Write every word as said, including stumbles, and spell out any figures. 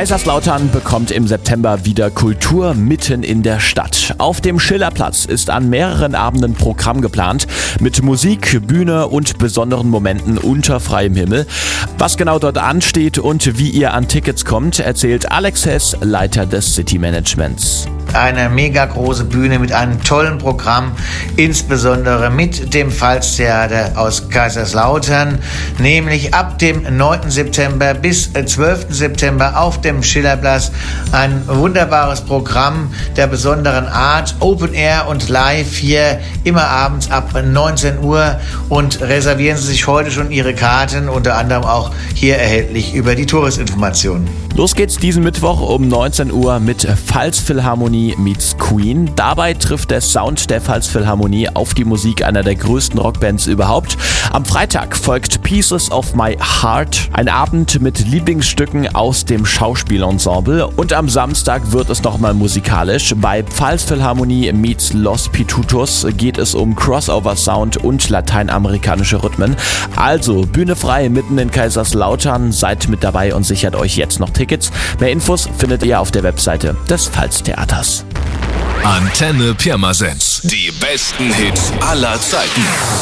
Kaiserslautern bekommt im September wieder Kultur mitten in der Stadt. Auf dem Schillerplatz ist an mehreren Abenden Programm geplant mit Musik, Bühne und besonderen Momenten unter freiem Himmel. Was genau dort ansteht und wie ihr an Tickets kommt, erzählt Alex Hess, Leiter des City Managements. Eine mega große Bühne mit einem tollen Programm, insbesondere mit dem Pfalztheater aus Kaiserslautern, nämlich ab dem neunten September bis zwölften September auf dem Schillerplatz. Ein wunderbares Programm der besonderen Art, Open Air und Live hier immer abends ab neunzehn Uhr, und reservieren Sie sich heute schon Ihre Karten, unter anderem auch hier erhältlich über die Touristinformation. Los geht's diesen Mittwoch um neunzehn Uhr mit Pfalzphilharmonie meets Queen. Dabei trifft der Sound der Pfalzphilharmonie auf die Musik einer der größten Rockbands überhaupt. Am Freitag folgt Pieces of My Heart, ein Abend mit Lieblingsstücken aus dem Schauspielensemble, und am Samstag wird es nochmal musikalisch. Bei Pfalzphilharmonie meets Los Pitutos geht es um Crossover-Sound und lateinamerikanische Rhythmen. Also Bühne frei mitten in Kaiserslautern, seid mit dabei und sichert euch jetzt noch Tickets. Mehr Infos findet ihr auf der Webseite des Pfalztheaters. Antenne Pirmasens. Die besten Hits aller Zeiten.